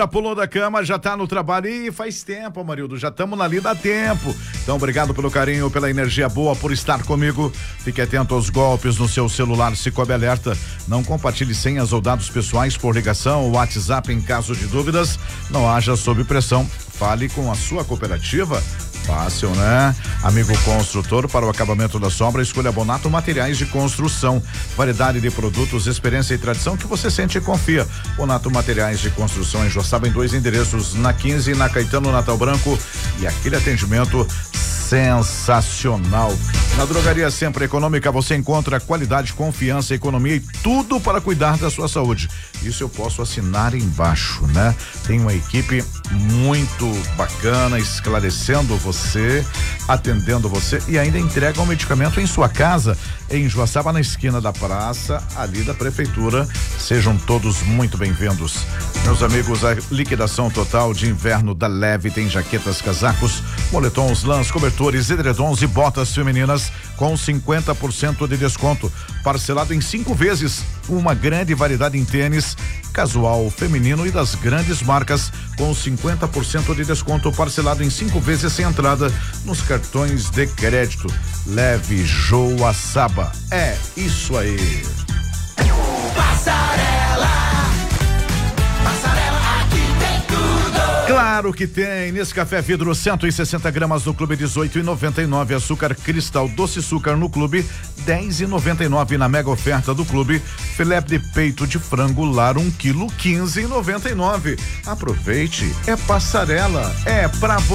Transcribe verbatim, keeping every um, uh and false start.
Pulou da cama, já tá no trabalho e faz tempo, Amarildo, já estamos na lida há tempo. Então, obrigado pelo carinho, pela energia boa, por estar comigo. Fique atento aos golpes no seu celular, Cicobi Alerta. Não compartilhe senhas ou dados pessoais por ligação ou WhatsApp em caso de dúvidas. Não haja sob pressão. Fale com a sua cooperativa. Fácil, né? Amigo construtor, para o acabamento da sombra, escolha Bonato Materiais de Construção. Variedade de produtos, experiência e tradição que você sente e confia. Bonato Materiais de Construção em Joaçaba, em dois endereços, na quinze, na Caetano Natal Branco, e aquele atendimento sensacional. Na Drogaria Sempre Econômica você encontra qualidade, confiança, economia e tudo para cuidar da sua saúde. Isso eu posso assinar embaixo, né? Tem uma equipe muito bacana esclarecendo você, atendendo você e ainda entrega o medicamento em sua casa, em Joaçaba, na esquina da praça, ali da prefeitura. Sejam todos muito bem-vindos. Meus amigos, a liquidação total de inverno da Leve tem jaquetas, casacos, moletons, lãs, cobertores, edredons e botas femininas com cinquenta por cento de desconto, parcelado em cinco vezes. Uma grande variedade em tênis, casual, feminino e das grandes marcas com cinquenta por cento de desconto, parcelado em cinco vezes sem entrada nos cartões de crédito. Leve Joaçaba. É isso aí. Passarela. Passarela, aqui tem tudo. Claro que tem. Nesse café vidro cento e sessenta gramas no Clube dezoito e noventa e nove. Açúcar Cristal Doce Açúcar no Clube dez e noventa e nove. Na mega oferta do Clube, filé de peito de frango lar um quilo quinze e noventa e nove. Aproveite, é Passarela, é pra você.